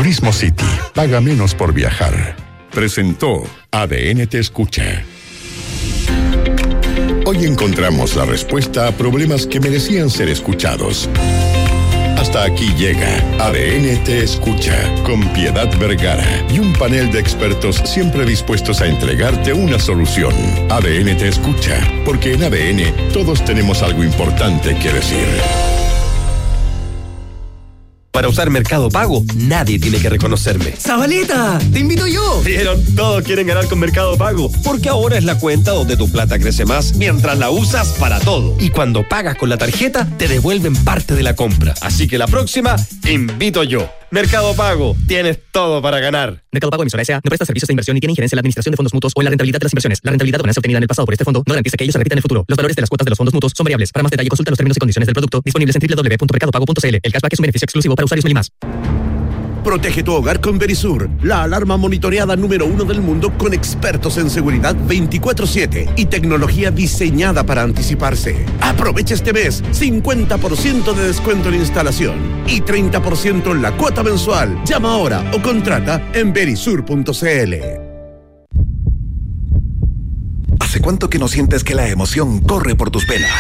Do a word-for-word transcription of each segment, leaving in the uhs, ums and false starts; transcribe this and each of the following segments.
Turismo City. Paga menos por viajar. Presentó A D N Te Escucha. Hoy encontramos la respuesta a problemas que merecían ser escuchados. Hasta aquí llega A D N Te Escucha, con Piedad Vergara y un panel de expertos siempre dispuestos a entregarte una solución. A D N Te Escucha, porque en A D N todos tenemos algo importante que decir. Para usar Mercado Pago, nadie tiene que reconocerme. ¡Zabaleta! ¡Te invito yo! Vieron, todos quieren ganar con Mercado Pago, porque ahora es la cuenta donde tu plata crece más mientras la usas para todo. Y cuando pagas con la tarjeta, te devuelven parte de la compra. Así que la próxima, invito yo. Mercado Pago, tienes todo para ganar. Mercado Pago Emisora S A no presta servicios de inversión ni tiene injerencia en la administración de fondos mutuos o en la rentabilidad de las inversiones. La rentabilidad o ganancia obtenida en el pasado por este fondo no garantiza que ellos se repitan en el futuro. Los valores de las cuotas de los fondos mutuos son variables. Para más detalle, consulta los términos y condiciones del producto disponibles en doble u doble u doble u punto mercado pago punto c l. El cashback es un beneficio exclusivo para usuarios Meli+. Protege tu hogar con Verisur, la alarma monitoreada número uno del mundo con expertos en seguridad veinticuatro siete y tecnología diseñada para anticiparse. Aprovecha este mes cincuenta por ciento de descuento en instalación y treinta por ciento en la cuota mensual. Llama ahora o contrata en verisur punto c l. ¿Hace cuánto que no sientes que la emoción corre por tus venas?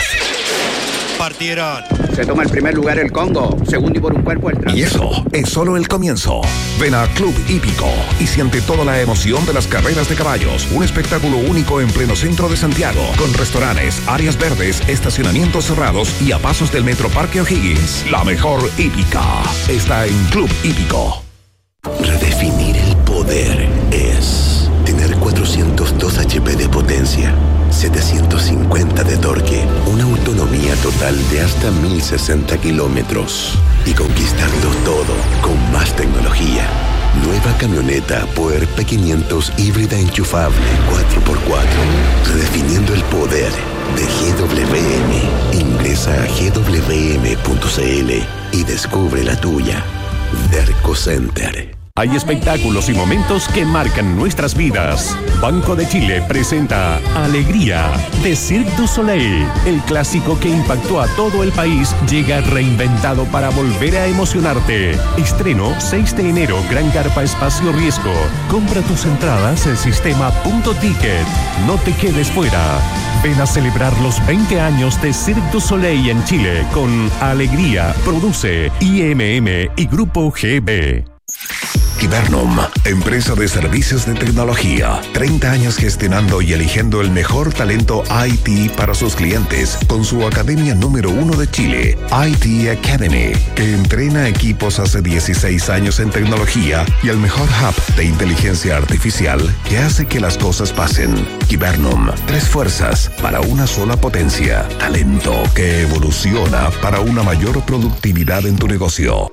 Partieron. Se toma el primer lugar el Congo, segundo y por un cuerpo el trans. Y eso es solo el comienzo. Ven a Club Hípico y siente toda la emoción de las carreras de caballos. Un espectáculo único en pleno centro de Santiago, con restaurantes, áreas verdes, estacionamientos cerrados y a pasos del Metro Parque O'Higgins. La mejor hípica está en Club Hípico. Redefinir el poder es tener cuatrocientos dos H P de potencia, setecientos cincuenta de torque, una autonomía total de hasta mil sesenta kilómetros y conquistarlo todo con más tecnología. Nueva camioneta Puer P quinientos híbrida enchufable cuatro por cuatro, redefiniendo el poder de G W M. Ingresa a g w m punto c l y descubre la tuya. Derco Center. Hay espectáculos y momentos que marcan nuestras vidas. Banco de Chile presenta Alegría de Cirque du Soleil. El clásico que impactó a todo el país llega reinventado para volver a emocionarte. Estreno seis de enero, Gran Carpa Espacio Riesgo. Compra tus entradas en sistema punto ticket. No te quedes fuera. Ven a celebrar los veinte años de Cirque du Soleil en Chile con Alegría. Produce I M M y Grupo G B. Kibernum, empresa de servicios de tecnología. treinta años gestionando y eligiendo el mejor talento I T para sus clientes con su academia número uno de Chile, I T Academy, que entrena equipos hace dieciséis años en tecnología y el mejor hub de inteligencia artificial que hace que las cosas pasen. Kibernum, tres fuerzas para una sola potencia. Talento que evoluciona para una mayor productividad en tu negocio.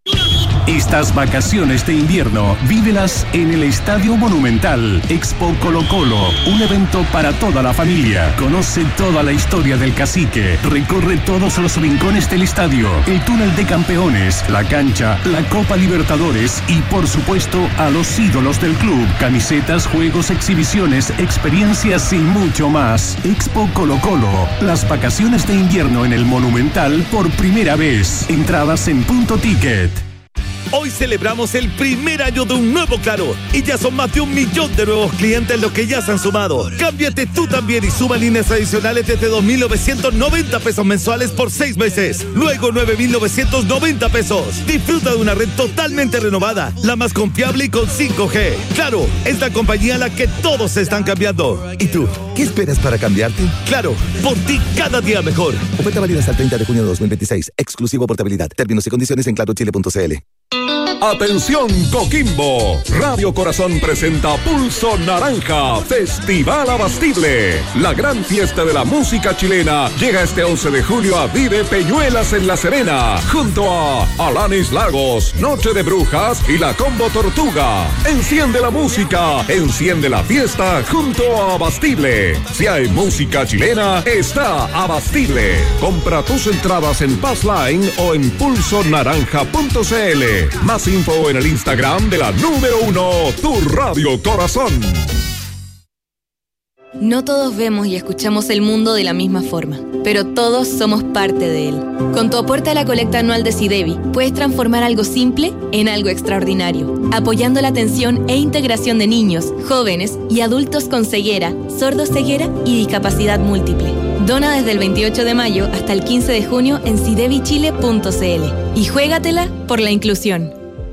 Estas vacaciones de invierno, vívelas en el Estadio Monumental. Expo Colo Colo, un evento para toda la familia. Conoce toda la historia del cacique. Recorre todos los rincones del estadio, el túnel de campeones, la cancha, la Copa Libertadores y, por supuesto, a los ídolos del club. Camisetas, juegos, exhibiciones, experiencias y mucho más. Expo Colo Colo, las vacaciones de invierno en el Monumental por primera vez. Entradas en punto ticket. Hoy celebramos el primer año de un nuevo Claro y ya son más de un millón de nuevos clientes los que ya se han sumado. Cámbiate tú también y suma líneas adicionales desde dos mil novecientos noventa pesos mensuales por seis meses. Luego nueve mil novecientos noventa pesos. Disfruta de una red totalmente renovada, la más confiable y con cinco G. Claro, es la compañía a la que todos se están cambiando. ¿Y tú? ¿Qué esperas para cambiarte? Claro, por ti cada día mejor. Oferta válida hasta el treinta de junio de dos mil veintiséis. Exclusivo portabilidad. Términos y condiciones en claro chile punto c l. Atención Coquimbo, Radio Corazón presenta Pulso Naranja, Festival Abastible. La gran fiesta de la música chilena llega este once de julio a Vive Peñuelas en La Serena, junto a Alanis Lagos, Noche de Brujas y la Combo Tortuga. Enciende la música, enciende la fiesta junto a Abastible. Si hay música chilena, está Abastible. Compra tus entradas en Passline o en pulso naranja punto c l. Más info en el Instagram de la número uno, Tu Radio Corazón. No todos vemos y escuchamos el mundo de la misma forma, pero todos somos parte de él. Con tu aporte a la colecta anual de SIDEBI, puedes transformar algo simple en algo extraordinario, apoyando la atención e integración de niños, jóvenes y adultos con ceguera, sordoceguera y discapacidad múltiple. Dona desde el veintiocho de mayo hasta el quince de junio en sidebichile punto cl y juégatela por la inclusión.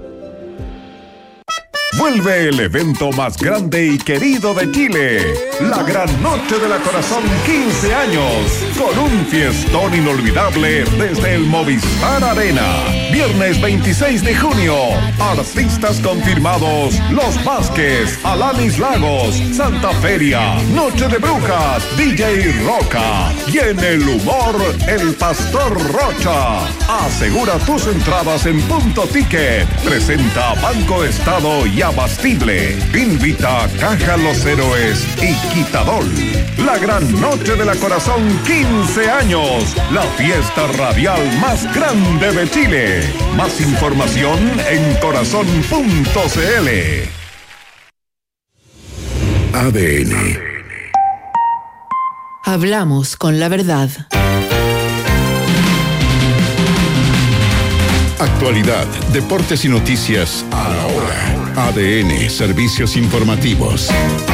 Vuelve el evento más grande y querido de Chile, la Gran Noche de la Corazón quince años, con un fiestón inolvidable desde el Movistar Arena. Viernes veintiséis de junio, artistas confirmados: Los Vázquez, Alanis Lagos, Santa Feria, Noche de Brujas, D J Roca y en el humor, el Pastor Rocha. Asegura tus entradas en Punto Ticket. Presenta Banco Estado y Abastible. Invita Caja Los Héroes y Quitadol. La Gran Noche de la Corazón quince años. La fiesta radial más grande de Chile. Más información en corazón punto cl. A D N. Hablamos con la verdad. Actualidad, deportes y noticias a la hora. A D N, servicios informativos.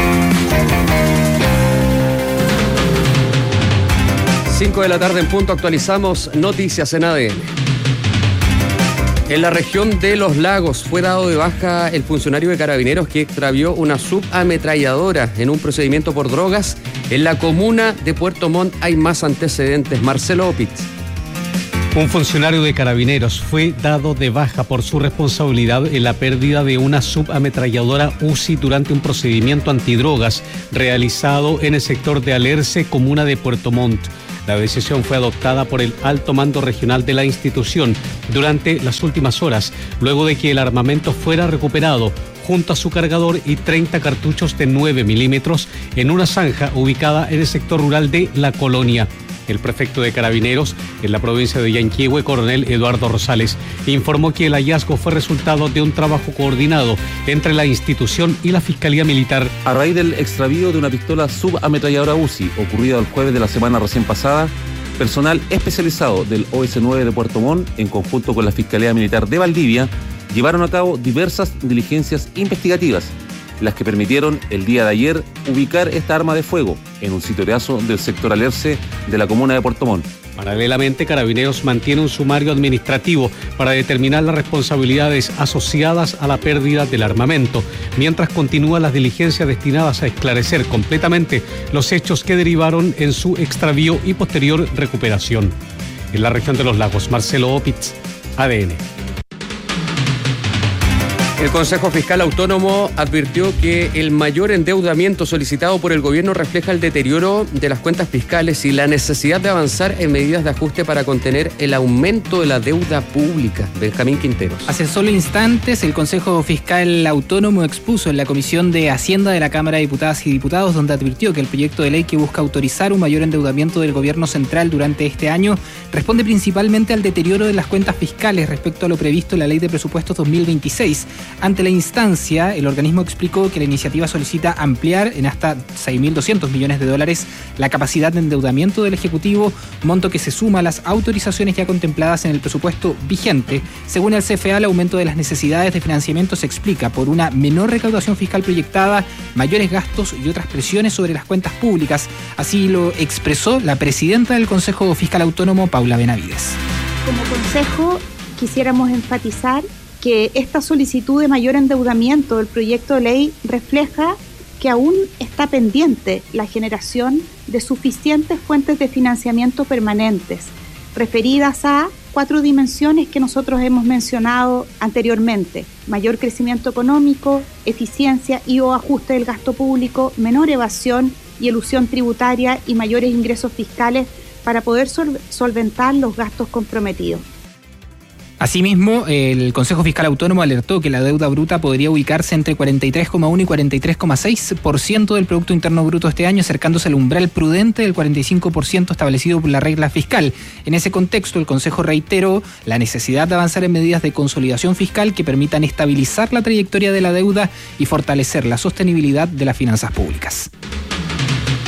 cinco de la tarde en punto, actualizamos noticias en A D N. En la región de Los Lagos fue dado de baja el funcionario de Carabineros que extravió una subametralladora en un procedimiento por drogas. En la comuna de Puerto Montt hay más antecedentes. Marcelo Opitz. Un funcionario de Carabineros fue dado de baja por su responsabilidad en la pérdida de una subametralladora U C I durante un procedimiento antidrogas realizado en el sector de Alerce, comuna de Puerto Montt. La decisión fue adoptada por el alto mando regional de la institución durante las últimas horas, luego de que el armamento fuera recuperado junto a su cargador y treinta cartuchos de nueve milímetros en una zanja ubicada en el sector rural de La Colonia. El prefecto de Carabineros en la provincia de Yanquihue, coronel Eduardo Rosales, informó que el hallazgo fue resultado de un trabajo coordinado entre la institución y la Fiscalía Militar. A raíz del extravío de una pistola subametralladora U C I ocurrido el jueves de la semana recién pasada, personal especializado del O S nueve de Puerto Montt, en conjunto con la Fiscalía Militar de Valdivia, llevaron a cabo diversas diligencias investigativas, las que permitieron el día de ayer ubicar esta arma de fuego en un sitioriazo del sector Alerce de la comuna de Puerto Montt. Paralelamente, Carabineros mantiene un sumario administrativo para determinar las responsabilidades asociadas a la pérdida del armamento, mientras continúan las diligencias destinadas a esclarecer completamente los hechos que derivaron en su extravío y posterior recuperación. En la región de Los Lagos, Marcelo Opitz, A D N. El Consejo Fiscal Autónomo advirtió que el mayor endeudamiento solicitado por el gobierno refleja el deterioro de las cuentas fiscales y la necesidad de avanzar en medidas de ajuste para contener el aumento de la deuda pública. Benjamín Quinteros. Hace solo instantes, el Consejo Fiscal Autónomo expuso en la Comisión de Hacienda de la Cámara de Diputadas y Diputados, donde advirtió que el proyecto de ley que busca autorizar un mayor endeudamiento del gobierno central durante este año responde principalmente al deterioro de las cuentas fiscales respecto a lo previsto en la Ley de Presupuestos dos mil veintiséis. Ante la instancia, el organismo explicó que la iniciativa solicita ampliar en hasta seis mil doscientos millones de dólares la capacidad de endeudamiento del Ejecutivo, monto que se suma a las autorizaciones ya contempladas en el presupuesto vigente. Según el C F A, el aumento de las necesidades de financiamiento se explica por una menor recaudación fiscal proyectada, mayores gastos y otras presiones sobre las cuentas públicas. Así lo expresó la presidenta del Consejo Fiscal Autónomo, Paula Benavides. Como consejo, quisiéramos enfatizar que esta solicitud de mayor endeudamiento del proyecto de ley refleja que aún está pendiente la generación de suficientes fuentes de financiamiento permanentes, referidas a cuatro dimensiones que nosotros hemos mencionado anteriormente: mayor crecimiento económico, eficiencia y o ajuste del gasto público, menor evasión y elusión tributaria y mayores ingresos fiscales para poder sol- solventar los gastos comprometidos. Asimismo, el Consejo Fiscal Autónomo alertó que la deuda bruta podría ubicarse entre cuarenta y tres coma uno y cuarenta y tres coma seis por ciento del Producto Interno Bruto este año, acercándose al umbral prudente del cuarenta y cinco por ciento establecido por la regla fiscal. En ese contexto, el Consejo reiteró la necesidad de avanzar en medidas de consolidación fiscal que permitan estabilizar la trayectoria de la deuda y fortalecer la sostenibilidad de las finanzas públicas.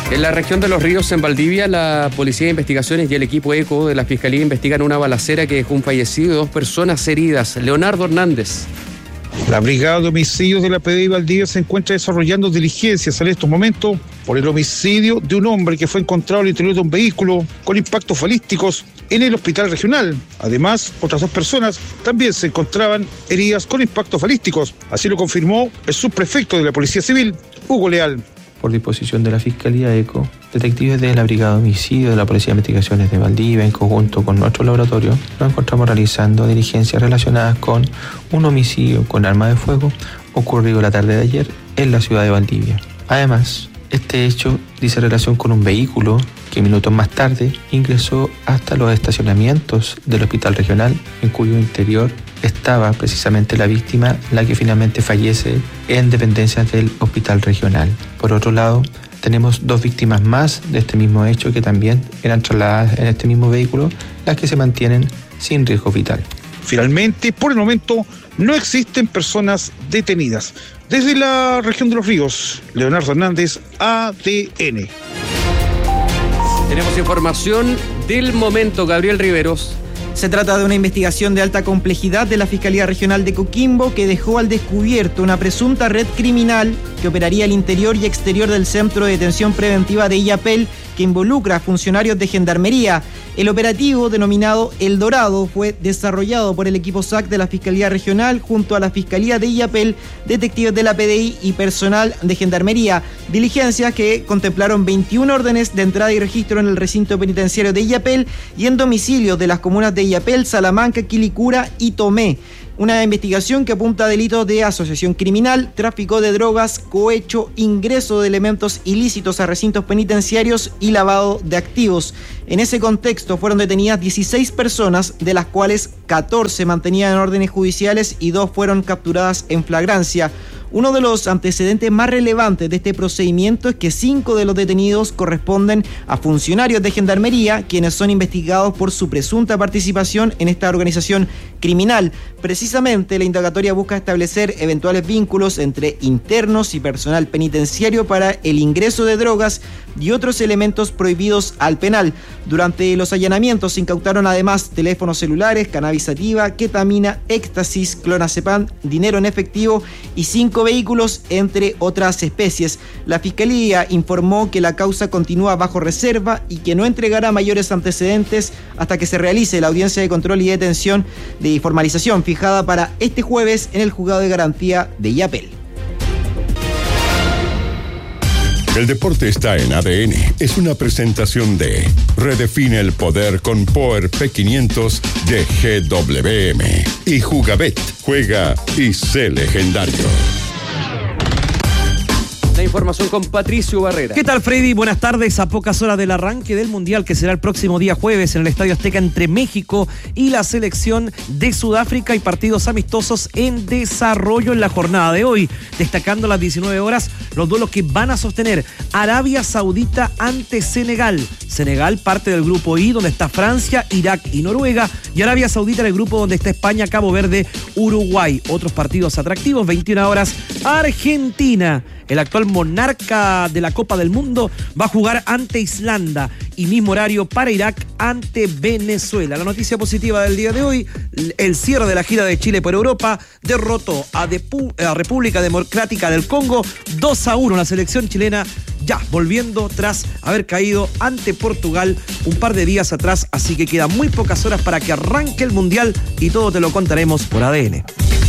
En la región de Los Ríos, en Valdivia, la Policía de Investigaciones y el equipo ECO de la Fiscalía investigan una balacera que dejó un fallecido y dos personas heridas. Leonardo Hernández. La Brigada de Homicidios de la P D I Valdivia se encuentra desarrollando diligencias en estos momentos por el homicidio de un hombre que fue encontrado al interior de un vehículo con impactos balísticos en el hospital regional. Además, otras dos personas también se encontraban heridas con impactos balísticos. Así lo confirmó el subprefecto de la Policía Civil, Hugo Leal. Por disposición de la Fiscalía ECO, detectives de la Brigada de Homicidios de la Policía de Investigaciones de Valdivia, en conjunto con nuestro laboratorio, nos encontramos realizando diligencias relacionadas con un homicidio con arma de fuego ocurrido la tarde de ayer en la ciudad de Valdivia. Además, este hecho dice relación con un vehículo que minutos más tarde ingresó hasta los estacionamientos del hospital regional, en cuyo interior estaba precisamente la víctima, la que finalmente fallece en dependencias del hospital regional. Por otro lado, tenemos dos víctimas más de este mismo hecho que también eran trasladadas en este mismo vehículo, las que se mantienen sin riesgo vital. Finalmente, por el momento, no existen personas detenidas. Desde la región de Los Ríos, Leonardo Hernández, A D N. Tenemos información del momento, Gabriel Riveros. Se trata de una investigación de alta complejidad de la Fiscalía Regional de Coquimbo que dejó al descubierto una presunta red criminal que operaría al interior y exterior del Centro de Detención Preventiva de Illapel, que involucra a funcionarios de Gendarmería. El operativo, denominado El Dorado, fue desarrollado por el equipo S A C de la Fiscalía Regional junto a la Fiscalía de Illapel, detectives de la P D I y personal de Gendarmería. Diligencias que contemplaron veintiuna órdenes de entrada y registro en el recinto penitenciario de Illapel y en domicilios de las comunas de Illapel, Salamanca, Quilicura y Tomé. Una investigación que apunta a delitos de asociación criminal, tráfico de drogas, cohecho, ingreso de elementos ilícitos a recintos penitenciarios y lavado de activos. En ese contexto fueron detenidas dieciséis personas, de las cuales catorce mantenían órdenes judiciales y dos fueron capturadas en flagrancia. Uno de los antecedentes más relevantes de este procedimiento es que cinco de los detenidos corresponden a funcionarios de Gendarmería, quienes son investigados por su presunta participación en esta organización criminal. Precisamente, la indagatoria busca establecer eventuales vínculos entre internos y personal penitenciario para el ingreso de drogas y otros elementos prohibidos al penal. Durante los allanamientos se incautaron además teléfonos celulares, cannabis sativa, ketamina, éxtasis, clonazepam, dinero en efectivo y cinco vehículos, entre otras especies. La Fiscalía informó que la causa continúa bajo reserva y que no entregará mayores antecedentes hasta que se realice la audiencia de control y detención de formalización fijada para este jueves en el Juzgado de Garantía de Illapel. El deporte está en A D N. Es una presentación de Redefine el poder con Power P quinientos de G W M y Jugabet. Juega y sé legendario. La información con Patricio Barrera. ¿Qué tal, Freddy? Buenas tardes. A pocas horas del arranque del Mundial, que será el próximo día jueves en el Estadio Azteca entre México y la selección de Sudáfrica, y partidos amistosos en desarrollo en la jornada de hoy, destacando a las diecinueve horas los duelos que van a sostener Arabia Saudita ante Senegal. Senegal, parte del grupo I, donde está Francia, Irak y Noruega, y Arabia Saudita en el grupo donde está España, Cabo Verde, Uruguay. Otros partidos atractivos, veintiuna horas, Argentina, el actual monarca de la Copa del Mundo, va a jugar ante Islanda, y mismo horario para Irak ante Venezuela. La noticia positiva del día de hoy: el cierre de la gira de Chile por Europa derrotó a, Depu- a República Democrática del Congo dos a uno. La selección chilena ya volviendo tras haber caído ante Portugal un par de días atrás, así que quedan muy pocas horas para que arranque el Mundial y todo te lo contaremos por A D N.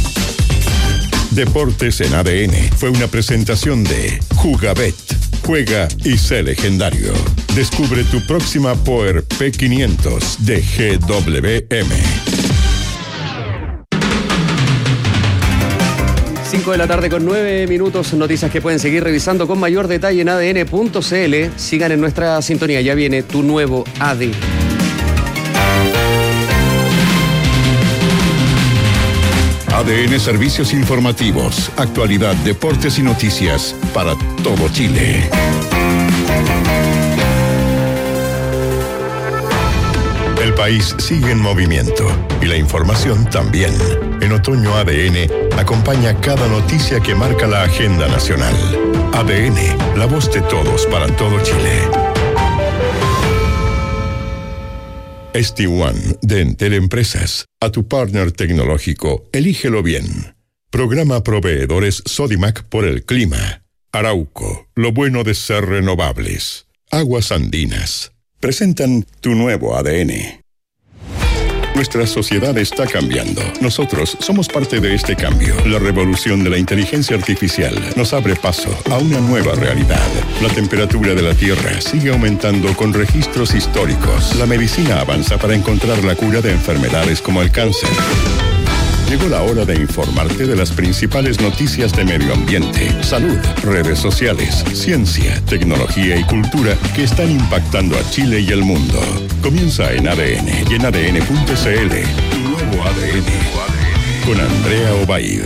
Deportes en A D N fue una presentación de Jugabet. Juega y sé legendario. Descubre tu próxima Power P quinientos de G W M. cinco de la tarde con nueve minutos, noticias que pueden seguir revisando con mayor detalle en A D N punto C L. Sigan en nuestra sintonía, ya viene tu nuevo A D. A D N Servicios Informativos, actualidad, deportes y noticias para todo Chile. El país sigue en movimiento y la información también. En Otoño A D N acompaña cada noticia que marca la agenda nacional. A D N, la voz de todos para todo Chile. S D One de Entel Empresas. A tu partner tecnológico, elígelo bien. Programa Proveedores Sodimac por el clima. Arauco, lo bueno de ser renovables. Aguas Andinas. Presentan tu nuevo A D N. Nuestra sociedad está cambiando. Nosotros somos parte de este cambio. La revolución de la inteligencia artificial nos abre paso a una nueva realidad. La temperatura de la Tierra sigue aumentando con registros históricos. La medicina avanza para encontrar la cura de enfermedades como el cáncer. Llegó la hora de informarte de las principales noticias de medio ambiente, salud, redes sociales, ciencia, tecnología y cultura que están impactando a Chile y el mundo. Comienza en A D N y en A D N punto C L. Tu nuevo A D N. Con Andrea Obaid.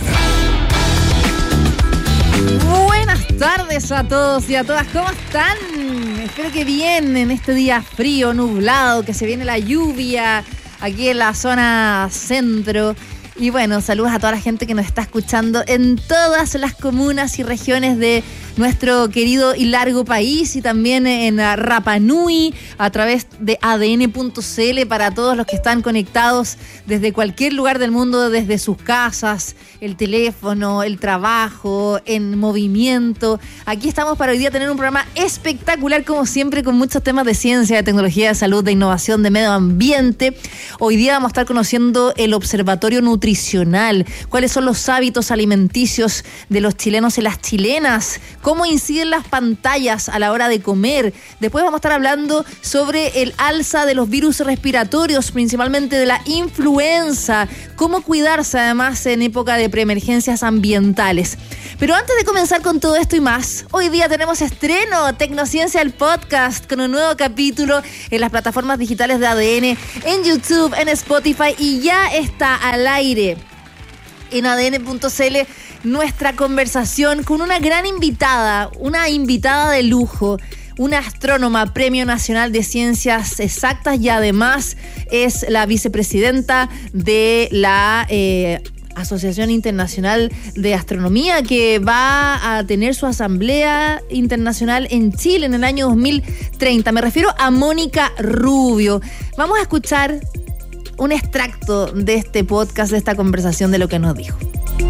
Buenas tardes a todos y a todas. ¿Cómo están? Espero que bien en este día frío, nublado, que se viene la lluvia aquí en la zona centro. Y bueno, saludos a toda la gente que nos está escuchando en todas las comunas y regiones de nuestro querido y largo país, y también en Rapa Nui a través de A D N punto C L para todos los que están conectados desde cualquier lugar del mundo, desde sus casas, el teléfono, el trabajo, en movimiento. Aquí estamos para hoy día tener un programa espectacular, como siempre, con muchos temas de ciencia, de tecnología, de salud, de innovación, de medio ambiente. Hoy día vamos a estar conociendo el Observatorio Nutricional, cuáles son los hábitos alimenticios de los chilenos y las chilenas, cómo inciden las pantallas a la hora de comer. Después vamos a estar hablando sobre el alza de los virus respiratorios, principalmente de la influenza, cómo cuidarse además en época de preemergencias ambientales. Pero antes de comenzar con todo esto y más, hoy día tenemos estreno, Tecnociencia, el podcast, con un nuevo capítulo en las plataformas digitales de A D N, en YouTube, en Spotify, y ya está al aire en A D N punto C L nuestra conversación con una gran invitada, una invitada de lujo, una astrónoma, Premio Nacional de Ciencias Exactas, y además es la vicepresidenta de la eh, Asociación Internacional de Astronomía, que va a tener su asamblea internacional en Chile en el año dos mil treinta. Me refiero a Mónica Rubio. Vamos a escuchar un extracto de este podcast, de esta conversación, de lo que nos dijo.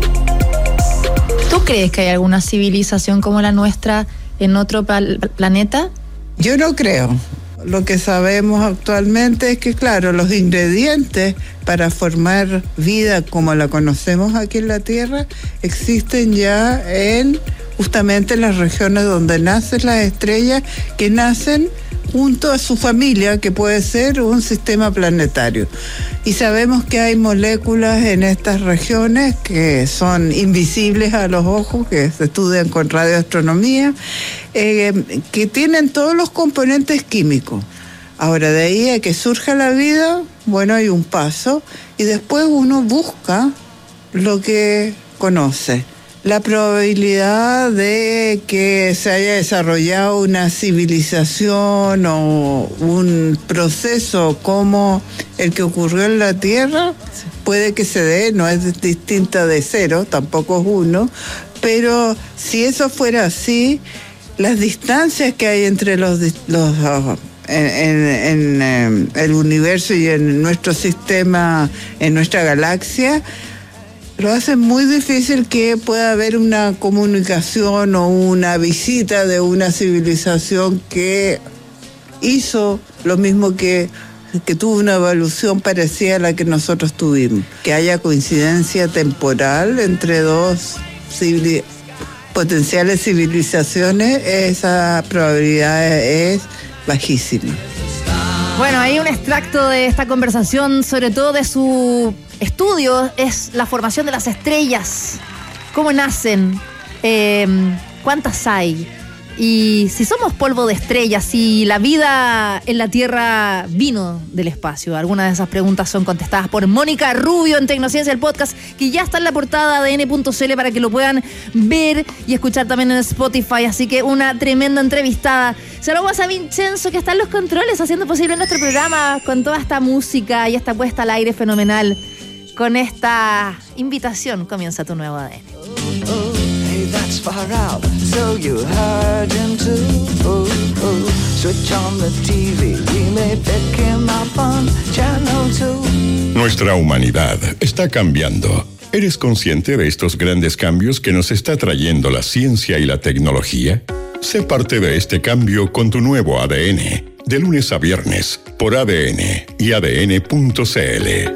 ¿Tú crees que hay alguna civilización como la nuestra en otro pal- planeta? Yo no creo. Lo que sabemos actualmente es que, claro, los ingredientes para formar vida como la conocemos aquí en la Tierra existen ya en justamente las regiones donde nacen las estrellas, que nacen junto a su familia, que puede ser un sistema planetario. Y sabemos que hay moléculas en estas regiones que son invisibles a los ojos, que se estudian con radioastronomía, eh, que tienen todos los componentes químicos. Ahora, de ahí a que surja la vida, bueno, hay un paso, y después uno busca lo que conoce. La probabilidad de que se haya desarrollado una civilización o un proceso como el que ocurrió en la Tierra puede que se dé, no es distinta de cero, tampoco es uno, pero si eso fuera así, las distancias que hay entre los, los en, en, en el universo y en nuestro sistema, en nuestra galaxia, lo hace muy difícil que pueda haber una comunicación o una visita de una civilización que hizo lo mismo que, que tuvo una evolución parecida a la que nosotros tuvimos. Que haya coincidencia temporal entre dos civili- potenciales civilizaciones, esa probabilidad es bajísima. Bueno, hay un extracto de esta conversación, sobre todo de su estudio, es la formación de las estrellas, cómo nacen, eh, cuántas hay, y si somos polvo de estrellas, si la vida en la Tierra vino del espacio. Algunas de esas preguntas son contestadas por Mónica Rubio en Tecnociencia, el podcast, que ya está en la portada de A D N punto C L para que lo puedan ver y escuchar también en Spotify. Así que una tremenda entrevistada. Saludos a Vincenzo, que está en los controles haciendo posible nuestro programa con toda esta música y esta puesta al aire fenomenal. Con esta invitación comienza tu nuevo A D N. that's far out, so you heard him too. Ooh, ooh. Switch on the T V, we may pick him up on channel two. Nuestra humanidad está cambiando. ¿Eres consciente de estos grandes cambios que nos está trayendo la ciencia y la tecnología? Sé parte de este cambio con tu nuevo A D N, de lunes a viernes, por A D N y A D N punto C L.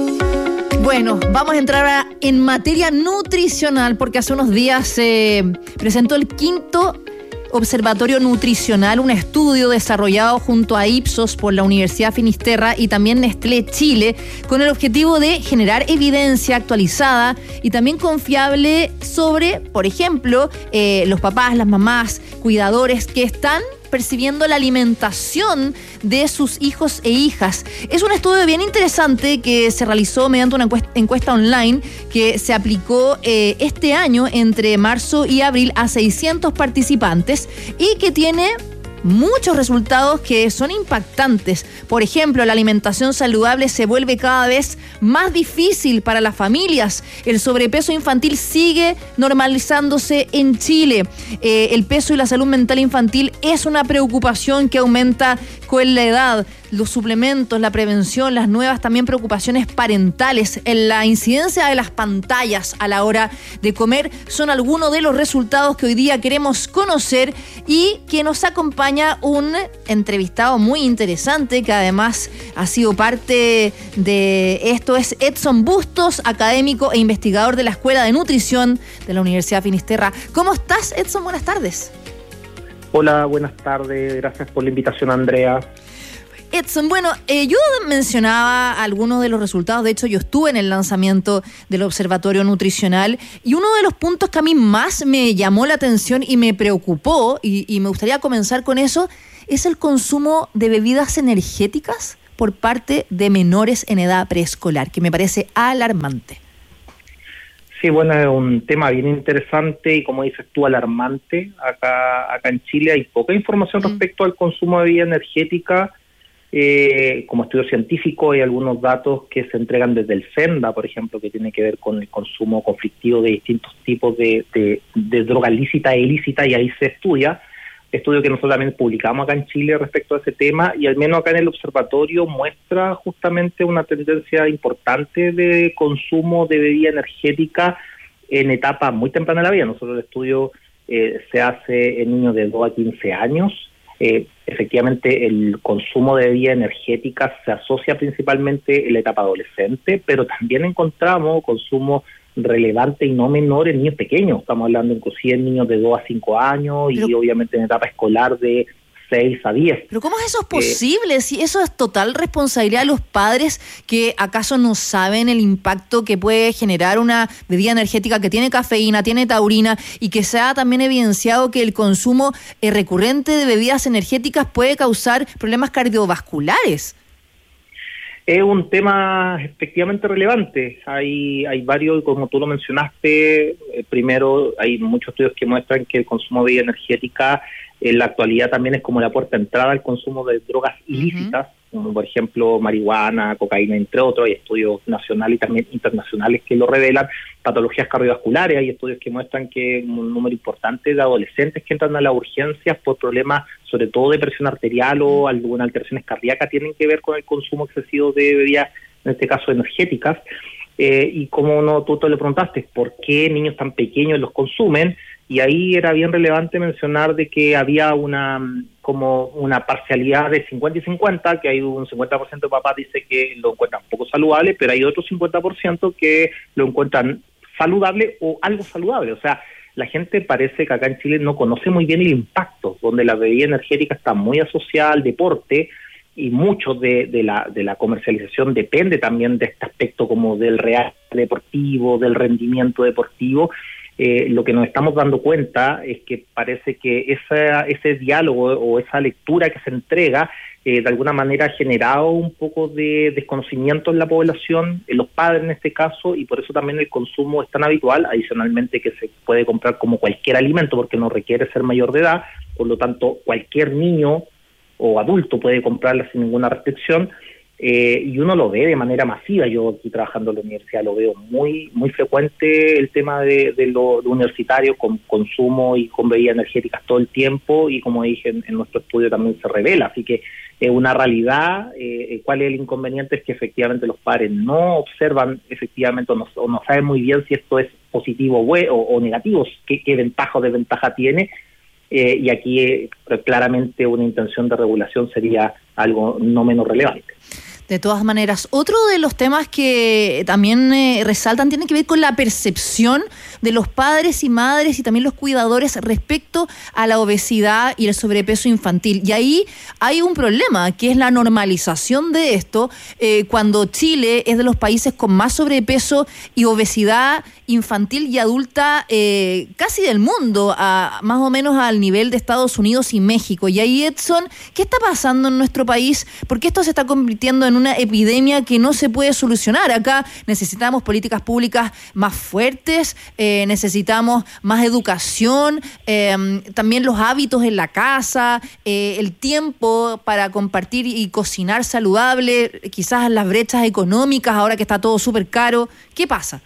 Bueno, vamos a entrar a, en materia nutricional, porque hace unos días se eh, presentó el quinto Observatorio Nutricional, un estudio desarrollado junto a Ipsos por la Universidad Finisterra y también Nestlé Chile, con el objetivo de generar evidencia actualizada y también confiable sobre, por ejemplo, eh, los papás, las mamás, cuidadores que están percibiendo la alimentación de sus hijos e hijas. Es un estudio bien interesante que se realizó mediante una encuesta, encuesta online que se aplicó eh, este año entre marzo y abril a seiscientos participantes y que tiene muchos resultados que son impactantes. Por ejemplo, la alimentación saludable se vuelve cada vez más difícil para las familias. El sobrepeso infantil sigue normalizándose en Chile. Eh, el peso y la salud mental infantil es una preocupación que aumenta con la edad. Los suplementos, la prevención, las nuevas también preocupaciones parentales, en la incidencia de las pantallas a la hora de comer son algunos de los resultados que hoy día queremos conocer y que nos acompaña un entrevistado muy interesante que además ha sido parte de esto. Es Edson Bustos, académico e investigador de la Escuela de Nutrición de la Universidad Finisterra. ¿Cómo estás, Edson? Buenas tardes. Hola, buenas tardes. Gracias por la invitación, Andrea. Edson, bueno, eh, yo mencionaba algunos de los resultados. De hecho, yo estuve en el lanzamiento del Observatorio Nutricional y uno de los puntos que a mí más me llamó la atención y me preocupó, y, y me gustaría comenzar con eso, es el consumo de bebidas energéticas por parte de menores en edad preescolar, que me parece alarmante. Sí, bueno, es un tema bien interesante y, como dices tú, alarmante. Acá, acá en Chile hay poca información respecto al consumo de bebida energética. Eh, como estudio científico hay algunos datos que se entregan desde el SENDA, por ejemplo, que tiene que ver con el consumo conflictivo de distintos tipos de, de, de droga lícita e ilícita, y ahí se estudia. Estudio que nosotros también publicamos acá en Chile respecto a ese tema, y al menos acá en el observatorio muestra justamente una tendencia importante de consumo de bebida energética en etapas muy tempranas de la vida. Nosotros el estudio eh, se hace en niños de dos a quince años. Eh, efectivamente, el consumo de bebidas energéticas se asocia principalmente en la etapa adolescente, pero también encontramos consumo relevante y no menor en niños pequeños. Estamos hablando inclusive en niños de dos a cinco años pero, y obviamente en etapa escolar de seis a diez. Pero ¿cómo es eso posible? Eh, si eso es total responsabilidad de los padres, que acaso no saben el impacto que puede generar una bebida energética que tiene cafeína, tiene taurina, y que se ha también evidenciado que el consumo eh, recurrente de bebidas energéticas puede causar problemas cardiovasculares. Es un tema efectivamente relevante. Hay hay varios, como tú lo mencionaste, eh, primero hay muchos estudios que muestran que el consumo de bebida energética en la actualidad también es como la puerta de entrada al consumo de drogas ilícitas, uh-huh. como por ejemplo marihuana, cocaína, entre otros. Hay estudios nacionales y también internacionales que lo revelan. Patologías cardiovasculares, hay estudios que muestran que un número importante de adolescentes que entran a las urgencias por problemas sobre todo de presión arterial o algunas alteraciones cardíacas tienen que ver con el consumo excesivo de bebidas, en este caso energéticas. Eh, y como no, tú te le preguntaste, ¿por qué niños tan pequeños los consumen? Y ahí era bien relevante mencionar de que había una como una parcialidad de cincuenta y cincuenta, que hay un cincuenta por ciento de papás dice que lo encuentran poco saludable, pero hay otro cincuenta por ciento que lo encuentran saludable o algo saludable. O sea, la gente parece que acá en Chile no conoce muy bien el impacto, donde la bebida energética está muy asociada al deporte, y mucho de, de la de la comercialización depende también de este aspecto como del real deportivo, del rendimiento deportivo. Eh, lo que nos estamos dando cuenta es que parece que esa, ese diálogo o esa lectura que se entrega eh, de alguna manera ha generado un poco de desconocimiento en la población, en los padres en este caso, y por eso también el consumo es tan habitual, adicionalmente que se puede comprar como cualquier alimento porque no requiere ser mayor de edad, por lo tanto cualquier niño o adulto puede comprarla sin ninguna restricción. Eh, y uno lo ve de manera masiva. Yo aquí trabajando en la universidad lo veo muy muy frecuente el tema de, de lo de universitario con consumo y con bebidas energéticas todo el tiempo, y como dije en, en nuestro estudio también se revela, así que es eh, una realidad. Eh, ¿cuál es el inconveniente? Es que efectivamente los padres no observan efectivamente o no, o no saben muy bien si esto es positivo o, o negativo, qué, qué ventaja o desventaja tiene. Eh, y aquí eh, claramente una intención de regulación sería algo no menos relevante. De todas maneras, otro de los temas que también eh, resaltan tiene que ver con la percepción de los padres y madres y también los cuidadores respecto a la obesidad y el sobrepeso infantil. Y ahí hay un problema, que es la normalización de esto, eh, cuando Chile es de los países con más sobrepeso y obesidad infantil y adulta eh, casi del mundo, a, más o menos al nivel de Estados Unidos y México. Y ahí, Edson, ¿qué está pasando en nuestro país? ¿Por qué esto se está convirtiendo en una epidemia que no se puede solucionar? Acá necesitamos políticas públicas más fuertes, eh, necesitamos más educación, eh, también los hábitos en la casa, eh, el tiempo para compartir y cocinar saludable, quizás las brechas económicas ahora que está todo súper caro. ¿Qué pasa?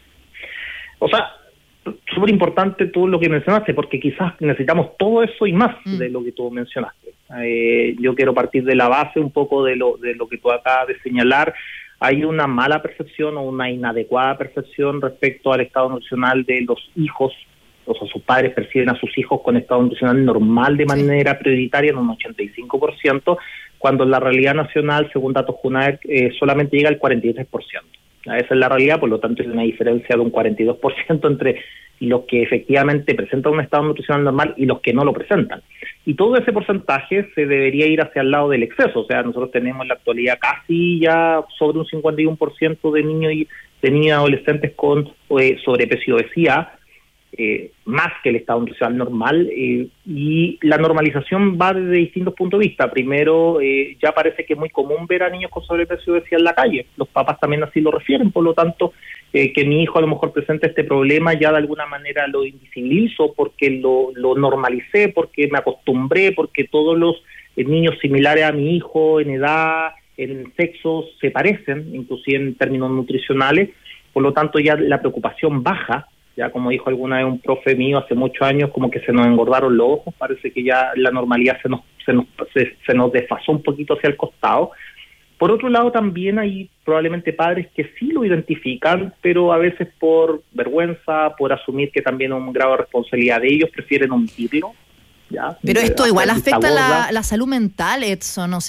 O sea, súper importante todo lo que mencionaste, porque quizás necesitamos todo eso y más mm. de lo que tú mencionaste. Eh, yo quiero partir de la base un poco de lo de lo que tú acabas de señalar. Hay una mala percepción o una inadecuada percepción respecto al estado nutricional de los hijos. O sea, sus padres perciben a sus hijos con estado nutricional normal de manera sí. prioritaria en un ochenta y cinco por ciento, cuando en la realidad nacional, según datos Junaer, eh, solamente llega al cuarenta y tres por ciento. Esa es la realidad, por lo tanto hay una diferencia de un cuarenta y dos por ciento entre los que efectivamente presentan un estado nutricional normal y los que no lo presentan. Y todo ese porcentaje se debería ir hacia el lado del exceso. O sea, nosotros tenemos en la actualidad casi ya sobre un cincuenta y uno por ciento de niños y de niños y adolescentes con eh, sobrepeso y obesidad, eh, más que el estado nutricional normal, eh, y la normalización va desde distintos puntos de vista. Primero, eh, ya parece que es muy común ver a niños con sobrepeso y obesidad en la calle. Los papás también así lo refieren, por lo tanto, eh, que mi hijo a lo mejor presente este problema, ya de alguna manera lo invisibilizo porque lo, lo normalicé, porque me acostumbré, porque todos los eh, niños similares a mi hijo en edad, en sexo, se parecen, inclusive en términos nutricionales. Por lo tanto, ya la preocupación baja. Ya como dijo alguna vez un profe mío hace muchos años, como que se nos engordaron los ojos, parece que ya la normalidad se nos se nos se, se nos desfasó un poquito hacia el costado. Por otro lado, también hay probablemente padres que sí lo identifican, pero a veces por vergüenza, por asumir que también es un grado de responsabilidad de ellos, prefieren omitirlo. ¿Ya? Pero esto igual afecta la, la salud mental, Edson, o sea,